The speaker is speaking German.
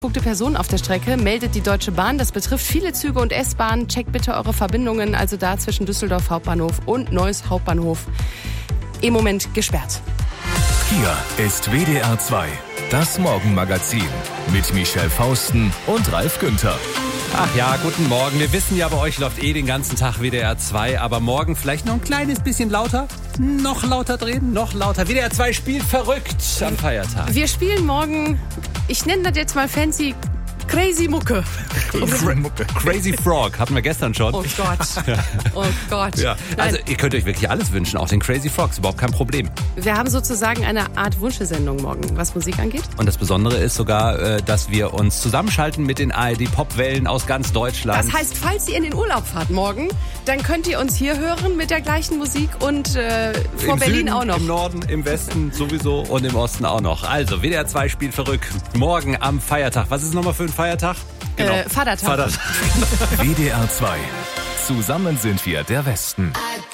Personen auf der Strecke, meldet die Deutsche Bahn. Das betrifft viele Züge und S-Bahnen. Checkt bitte eure Verbindungen, also da zwischen Düsseldorf Hauptbahnhof und Neuss Hauptbahnhof. Im Moment gesperrt. Hier ist WDR 2, das Morgenmagazin mit Michelle Fausten und Ralf Günther. Ach ja, guten Morgen. Wir wissen ja, bei euch läuft den ganzen Tag WDR 2, aber morgen vielleicht noch ein kleines bisschen lauter. Noch lauter drehen, noch lauter. WDR 2 spielt verrückt am Feiertag. Wir spielen morgen, ich nenne das jetzt mal fancy, Crazy Mucke. Crazy Frog hatten wir gestern schon. Oh Gott. Oh Gott. Ja. Also ihr könnt euch wirklich alles wünschen, auch den Crazy Frogs, überhaupt kein Problem. Wir haben sozusagen eine Art Wunschesendung morgen, was Musik angeht. Und das Besondere ist sogar, dass wir uns zusammenschalten mit den ARD-Popwellen aus ganz Deutschland. Das heißt, falls ihr in den Urlaub fahrt morgen, dann könnt ihr uns hier hören mit der gleichen Musik und vor Im Berlin Süden, auch noch. Im Norden, im Westen sowieso und im Osten auch noch. Also WDR 2 spielt verrückt. Morgen am Feiertag. Was ist es nochmal für ein Feiertag? Genau. Vatertag. WDR 2. Zusammen sind wir der Westen.